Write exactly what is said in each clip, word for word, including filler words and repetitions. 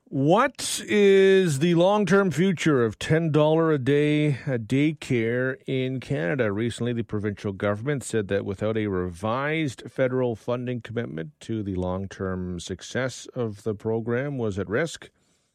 What is the long-term future of ten dollars a day daycare in Canada? Recently, the provincial government said that without a revised federal funding commitment to the long-term success of the program was at risk.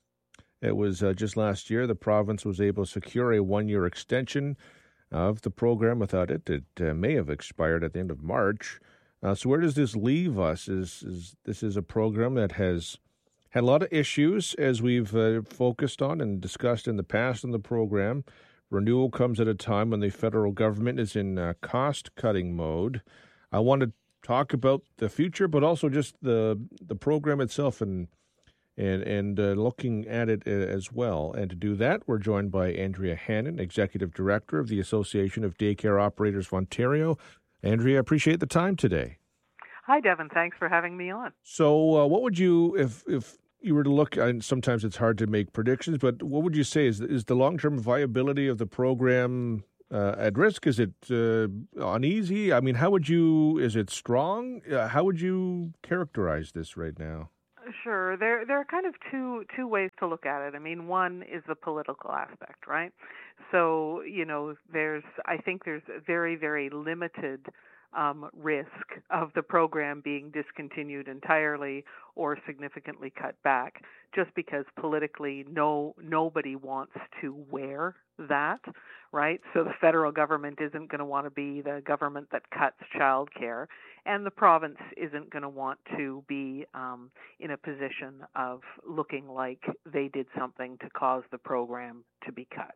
It was uh, just last year the province was able to secure a one-year extension of the program. Without it, it uh, may have expired at the end of March. Uh, so where does this leave us? Is, is this is a program that has had a lot of issues, as we've uh, focused on and discussed in the past on the program. Renewal comes at a time when the federal government is in uh, cost-cutting mode. I want to talk about the future, but also just the the program itself and and and uh, looking at it as well. And to do that, we're joined by Andrea Hannon, Executive Director of the Association of Daycare Operators of Ontario. Andrea, I appreciate the time today. Hi, Devin. Thanks for having me on. So uh, what would you, if if you were to look, and sometimes it's hard to make predictions, but what would you say is is the long-term viability of the program uh, at risk? Is it uh, uneasy? I mean, how would you, is it strong? Uh, how would you characterize this right now? Sure. There there are kind of two two ways to look at it. I mean, one is the political aspect, right? So, you know, there's, I think there's very, very limited Um, risk of the program being discontinued entirely or significantly cut back, just because politically no nobody wants to wear that, right? So the federal government isn't going to want to be the government that cuts childcare, and the province isn't going to want to be um, in a position of looking like they did something to cause the program to be cut.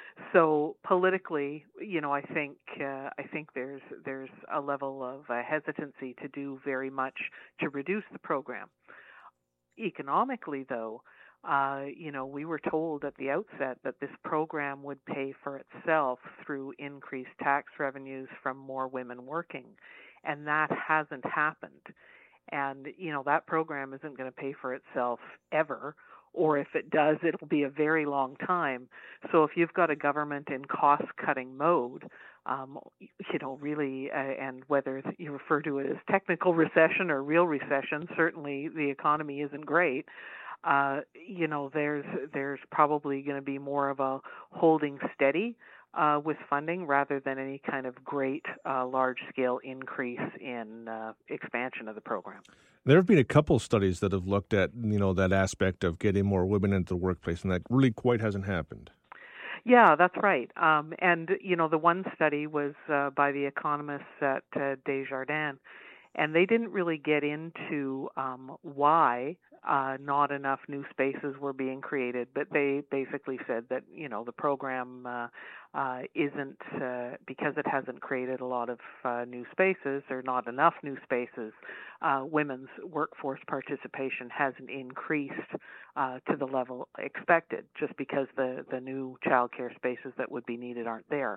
So politically, you know, I think uh, I think there's there's a level of uh, hesitancy to do very much to reduce the program. Economically, though, uh, you know, we were told at the outset that this program would pay for itself through increased tax revenues from more women working, and that hasn't happened. And you know, that program isn't going to pay for itself ever. Or if it does, it'll be a very long time. So if you've got a government in cost-cutting mode, um, you know, really, uh, and whether you refer to it as technical recession or real recession, certainly the economy isn't great. Uh, you know, there's there's probably going to be more of a holding steady uh, with funding rather than any kind of great uh, large-scale increase in uh, expansion of the program. There have been a couple studies that have looked at, you know, that aspect of getting more women into the workplace, and that really quite hasn't happened. Yeah, that's right. Um, and, you know, the one study was uh, by the economists at uh, Desjardins, and they didn't really get into um, why uh, not enough new spaces were being created, but they basically said that, you know, the program uh, uh, isn't, uh, because it hasn't created a lot of uh, new spaces or not enough new spaces, uh, women's workforce participation hasn't increased uh, to the level expected just because the, the new childcare spaces that would be needed aren't there.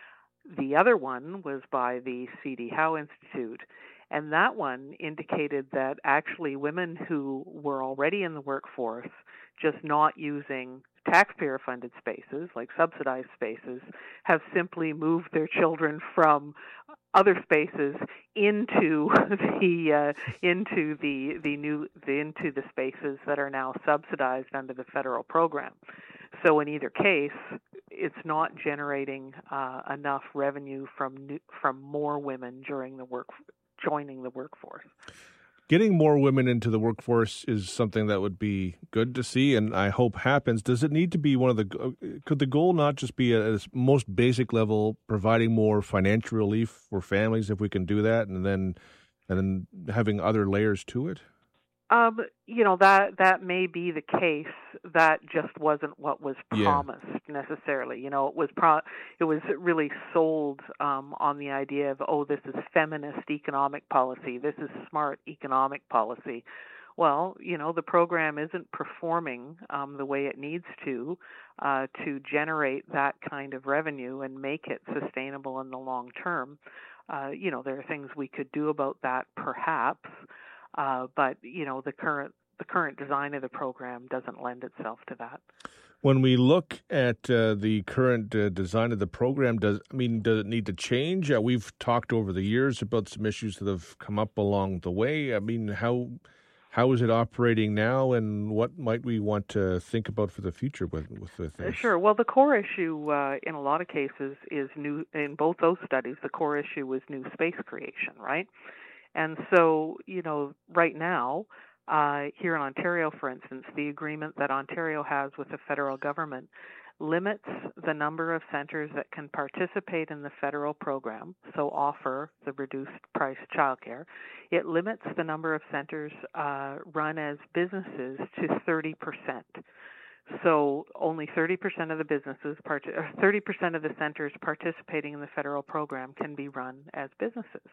The other one was by the C D Howe Institute, and that one indicated that actually women who were already in the workforce, just not using taxpayer-funded spaces, like subsidized spaces, have simply moved their children from other spaces into the uh, into the the new the, into the spaces that are now subsidized under the federal program. So in either case, it's not generating uh, enough revenue from new, from more women during the work joining the workforce. Getting more women into the workforce is something that would be good to see, and I hope happens. Does it need to be one of the? Could the goal not just be at its most basic level, providing more financial relief for families, if we can do that, and then and then having other layers to it? Um, you know, that that may be the case. That just wasn't what was promised yeah. necessarily. You know, it was pro- it was really sold um, on the idea of, oh, this is feminist economic policy. This is smart economic policy. Well, you know, the program isn't performing um, the way it needs to uh, to generate that kind of revenue and make it sustainable in the long term. Uh, you know, there are things we could do about that, perhaps. Uh, but, you know, the current the current design of the program doesn't lend itself to that. When we look at uh, the current uh, design of the program, does I mean, does it need to change? Uh, we've talked over the years about some issues that have come up along the way. I mean, how how is it operating now, and what might we want to think about for the future with, with, with this? Sure. Well, the core issue uh, in a lot of cases is new. In both those studies, the core issue was new space creation, right? And so, you know, right now, uh, here in Ontario, for instance, the agreement that Ontario has with the federal government limits the number of centers that can participate in the federal program, so offer the reduced price childcare. It limits the number of centers uh, run as businesses to thirty percent. So only thirty percent of the businesses, part- or thirty percent of the centers participating in the federal program can be run as businesses.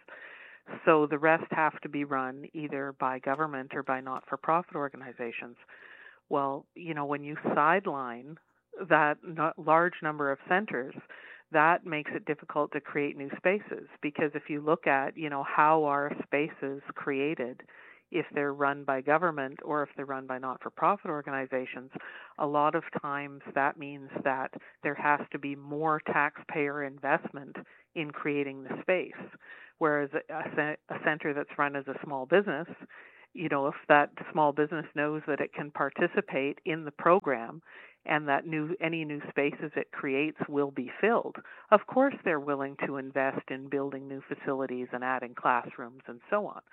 So the rest have to be run either by government or by not-for-profit organizations. Well, you know, when you sideline that large number of centers, that makes it difficult to create new spaces, because if you look at, you know, how are spaces created if they're run by government or if they're run by not-for-profit organizations, a lot of times that means that there has to be more taxpayer investment in creating the space, whereas a, a center that's run as a small business, you know, if that small business knows that it can participate in the program and that new any new spaces it creates will be filled, of course they're willing to invest in building new facilities and adding classrooms and so on.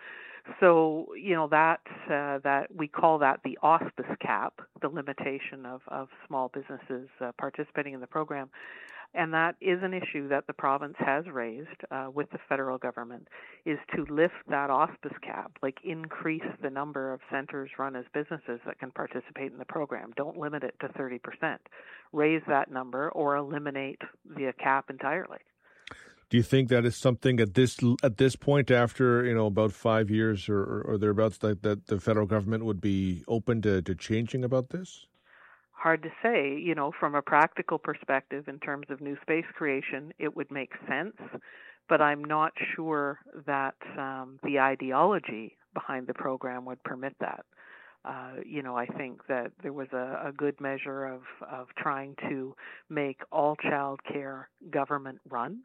So, you know, that uh, that we call that the auspice cap, the limitation of, of small businesses uh, participating in the program. And that is an issue that the province has raised uh, with the federal government, is to lift that auspice cap, like increase the number of centers run as businesses that can participate in the program. Don't limit it to thirty percent. Raise that number or eliminate the cap entirely. Do you think that is something at this at this point, after, you know, about five years or, or, or thereabouts, that, that the federal government would be open to, to changing about this? Hard to say. You know, from a practical perspective, in terms of new space creation, it would make sense, but I'm not sure that um, the ideology behind the program would permit that. Uh, you know, I think that there was a, a good measure of, of trying to make all child care government run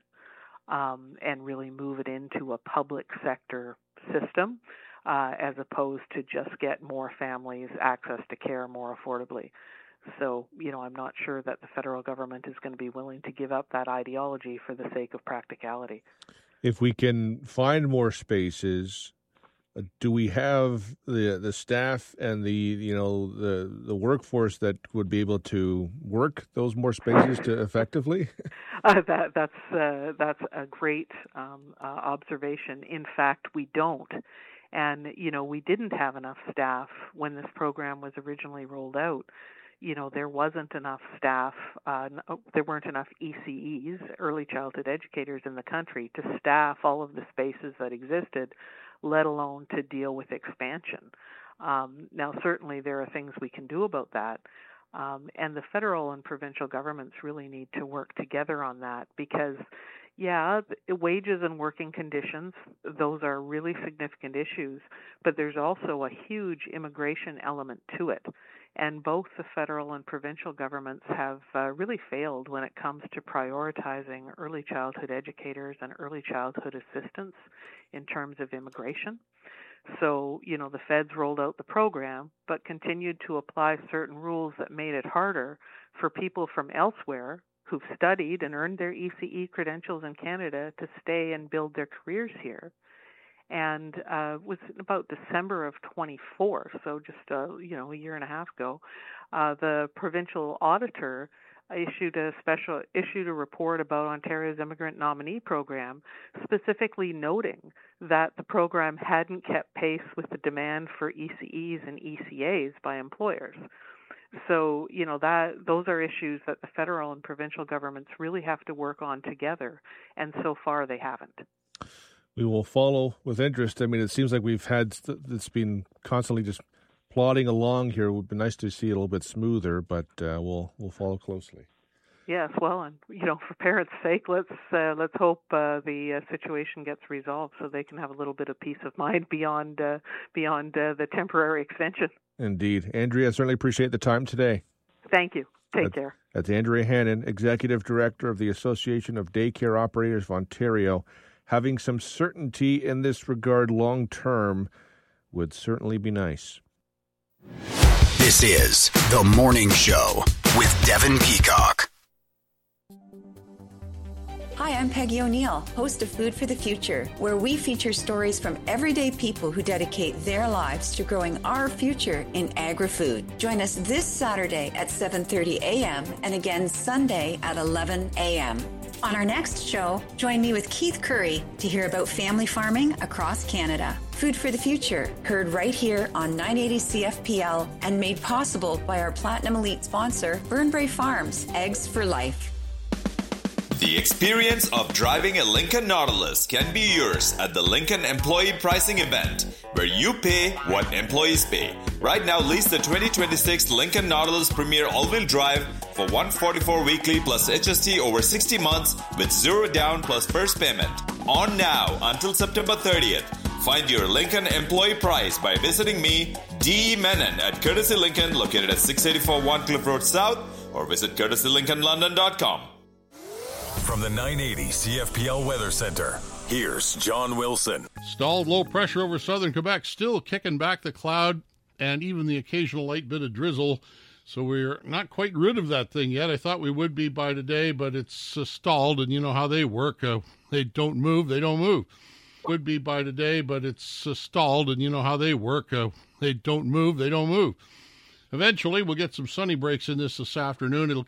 um, and really move it into a public sector system uh, as opposed to just get more families access to care more affordably. So, you know, I'm not sure that the federal government is going to be willing to give up that ideology for the sake of practicality. If we can find more spaces, do we have the the staff and the, you know, the the workforce that would be able to work those more spaces to effectively? uh, that that's uh, that's a great um, uh, observation. In fact, we don't. And, you know, we didn't have enough staff when this program was originally rolled out. You know, there wasn't enough staff, uh, there weren't enough E C Es, early childhood educators, in the country to staff all of the spaces that existed, let alone to deal with expansion. Um, now, certainly there are things we can do about that, um, and the federal and provincial governments really need to work together on that, because, yeah, wages and working conditions, those are really significant issues, but there's also a huge immigration element to it. And both the federal and provincial governments have uh, really failed when it comes to prioritizing early childhood educators and early childhood assistants in terms of immigration. So, you know, the feds rolled out the program, but continued to apply certain rules that made it harder for people from elsewhere who've studied and earned their E C E credentials in Canada to stay and build their careers here. And uh, it was about December of twenty-four, so just uh, you know a year and a half ago, uh, the provincial auditor issued a special issued a report about Ontario's immigrant nominee program, specifically noting that the program hadn't kept pace with the demand for E C Es and E C As by employers. So, you know, that those are issues that the federal and provincial governments really have to work on together, and so far they haven't. We will follow with interest. I mean, it seems like we've had, it's been constantly just plodding along here. It would be nice to see it a little bit smoother, but uh, we'll we'll follow closely. Yes, well, and you know, for parents' sake, let's uh, let's hope uh, the uh, situation gets resolved so they can have a little bit of peace of mind beyond uh, beyond uh, the temporary extension. Indeed, Andrea, I certainly appreciate the time today. Thank you. Take that's, care. That's Andrea Hannon, Executive Director of the Association of Daycare Operators of Ontario. Having some certainty in this regard long term would certainly be nice. This is The Morning Show with Devin Peacock. Hi, I'm Peggy O'Neill, host of Food for the Future, where we feature stories from everyday people who dedicate their lives to growing our future in agri-food. Join us this Saturday at seven thirty a.m. and again Sunday at eleven a.m. On our next show, join me with Keith Curry to hear about family farming across Canada. Food for the Future, heard right here on nine eighty C F P L and made possible by our Platinum Elite sponsor, Burnbrae Farms, Eggs for Life. The experience of driving a Lincoln Nautilus can be yours at the Lincoln Employee Pricing Event, where you pay what employees pay. Right now, lease the twenty twenty-six Lincoln Nautilus Premier All-Wheel Drive for one hundred forty-four dollars weekly plus H S T over sixty months with zero down plus first payment. On now until September thirtieth. Find your Lincoln employee price by visiting me, D E. Menon, at Courtesy Lincoln, located at six eighty-four One Cliff Road South, or visit courtesy lincoln london dot com. From the nine eighty C F P L Weather Center, here's John Wilson. Stalled low pressure over southern Quebec, still kicking back the cloud and even the occasional light bit of drizzle. So we're not quite rid of that thing yet. I thought we would be by today, but it's uh, stalled, and you know how they work. Uh, they don't move, they don't move. Would be by today, but it's uh, stalled, and you know how they work. Uh, they don't move, they don't move. Eventually, we'll get some sunny breaks in this this afternoon. It'll